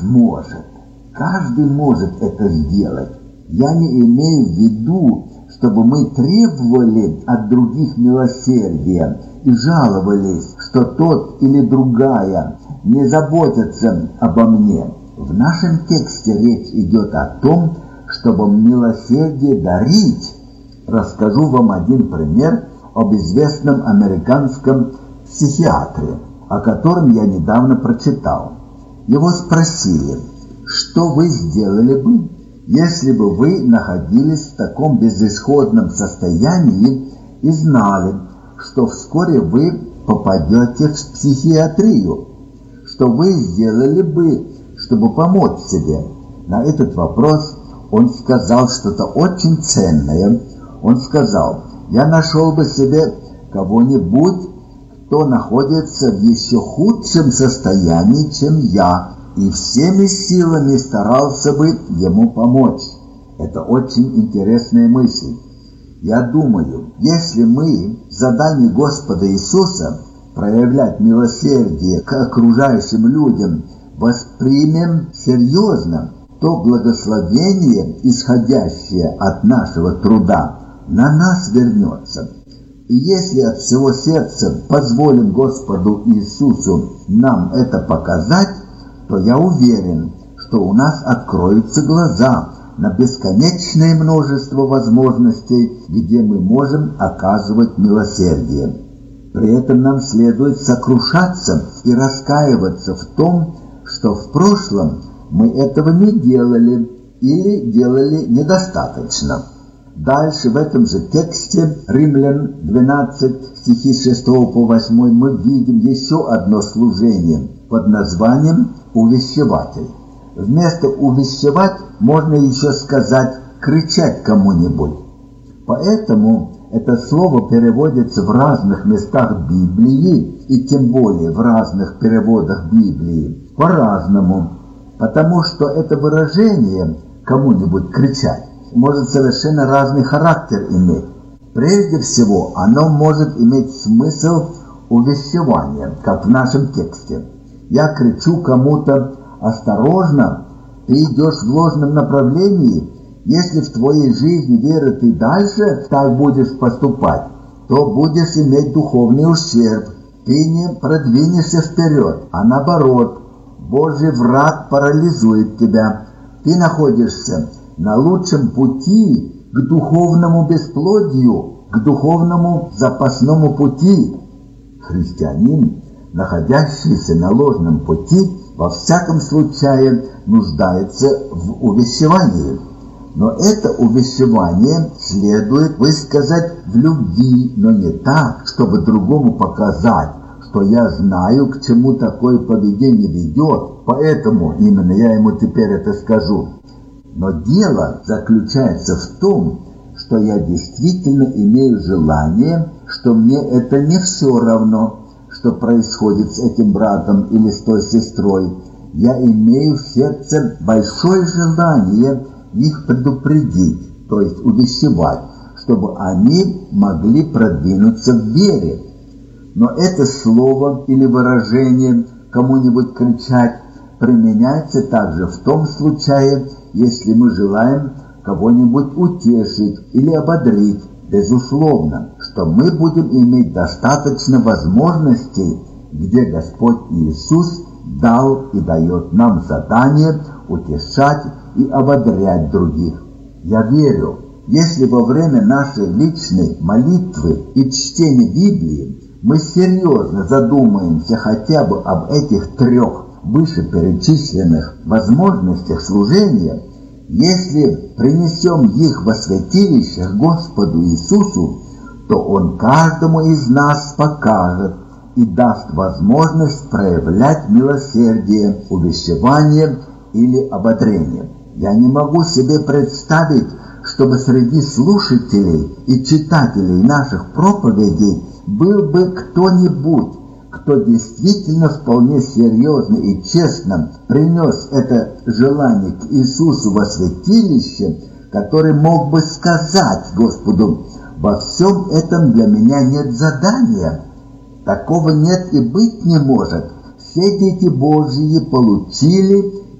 сможет. Каждый может это сделать. Я не имею в виду, чтобы мы требовали от других милосердия и жаловались, что тот или другая не заботятся обо мне. В нашем тексте речь идет о том, чтобы милосердие дарить. Расскажу вам один пример об известном американском психиатре, о котором я недавно прочитал. Его спросили, что вы сделали бы, если бы вы находились в таком безысходном состоянии и знали, что вскоре вы попадете в психиатрию? Что вы сделали бы, чтобы помочь себе? На этот вопрос он сказал что-то очень ценное. Он сказал: я нашел бы себе кого-нибудь, кто находится в еще худшем состоянии, чем я, и всеми силами старался бы ему помочь. Это очень интересная мысль. Я думаю, если мы в задании Господа Иисуса проявлять милосердие к окружающим людям воспримем серьезно, то благословение, исходящее от нашего труда, на нас вернется. И если от всего сердца позволим Господу Иисусу нам это показать, то я уверен, что у нас откроются глаза на бесконечное множество возможностей, где мы можем оказывать милосердие. При этом нам следует сокрушаться и раскаиваться в том, что в прошлом мы этого не делали или делали недостаточно. Дальше в этом же тексте, Римлян 12, стихи 6 по 8, мы видим еще одно служение под названием «увещеватель». Вместо «увещевать» можно еще сказать «кричать кому-нибудь». Поэтому это слово переводится в разных местах Библии, и тем более в разных переводах Библии, по-разному, потому что это выражение «кому-нибудь кричать» может совершенно разный характер иметь. Прежде всего, оно может иметь смысл увещевания, как в нашем тексте. Я кричу кому-то: осторожно, ты идешь в ложном направлении. Если в твоей жизни веры ты дальше так будешь поступать, то будешь иметь духовный ущерб. Ты не продвинешься вперед, а наоборот, Божий враг парализует тебя. Ты находишься на лучшем пути к духовному бесплодию, к духовному запасному пути. Христианин, находящийся на ложном пути, во всяком случае нуждается в увещевании. Но это увещевание следует высказать в любви, но не так, чтобы другому показать, что я знаю, к чему такое поведение ведет, поэтому именно я ему теперь это скажу. Но дело заключается в том, что я действительно имею желание, что мне это не все равно, что происходит с этим братом или с той сестрой. Я имею в сердце большое желание их предупредить, то есть увещевать, чтобы они могли продвинуться в вере. Но это слово или выражение «кому-нибудь кричать» применяется также в том случае, если мы желаем кого-нибудь утешить или ободрить. Безусловно, что мы будем иметь достаточно возможностей, где Господь Иисус дал и дает нам задание утешать и ободрять других. Я верю, если во время нашей личной молитвы и чтения Библии мы серьезно задумаемся хотя бы об этих трех вышеперечисленных возможностях служения, если принесем их во святилище Господу Иисусу, то Он каждому из нас покажет и даст возможность проявлять милосердие, увещевание или ободрение. Я не могу себе представить, чтобы среди слушателей и читателей наших проповедей был бы кто-нибудь, кто действительно вполне серьезно и честно принес это желание к Иисусу во святилище, который мог бы сказать Господу: во всем этом для меня нет задания. Такого нет и быть не может. Все дети Божьи получили